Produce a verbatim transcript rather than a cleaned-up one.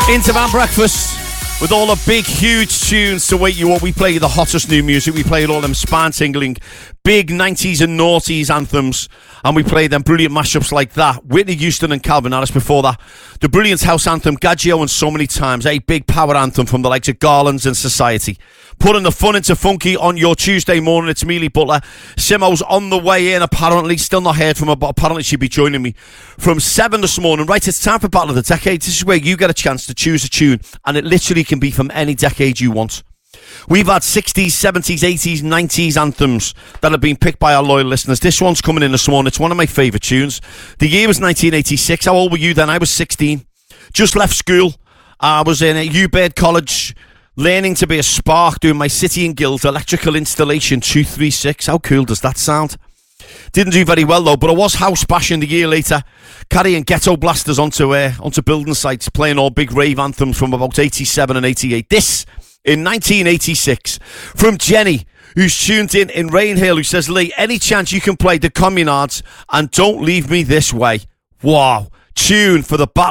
Intervan Breakfast with all the big, huge tunes to wake you up. We play the hottest new music. We play all them spine-tingling, big nineties and noughties anthems. And we play them brilliant mashups like that. Whitney Houston and Calvin Harris before that. The brilliant house anthem, Gaggio and So Many Times. A big power anthem from the likes of Garlands and Society. Putting the fun into funky on your Tuesday morning. It's Mealy Butler. Simo's on the way in, apparently. Still not heard from her, but apparently she'll be joining me from seven this morning. Right, it's time for Battle of the Decade. This is where you get a chance to choose a tune, and it literally can be from any decade you want. We've had sixties, seventies, eighties, nineties anthems that have been picked by our loyal listeners. This one's coming in this morning. It's one of my favourite tunes. The year was nineteen eighty-six. How old were you then? I was sixteen. Just left school. I was in U Baird College, learning to be a spark, doing my City and Guilds electrical installation two three six. How cool does that sound? Didn't do very well though, but I was house bashing the year later, carrying ghetto blasters onto uh, onto building sites, playing all big rave anthems from about eighty-seven and eighty-eight. This in nineteen eighty-six from Jenny, who's tuned in in Rainhill, who says, Lee, any chance you can play the Communards and Don't Leave Me This Way? Wow, tune for the battle.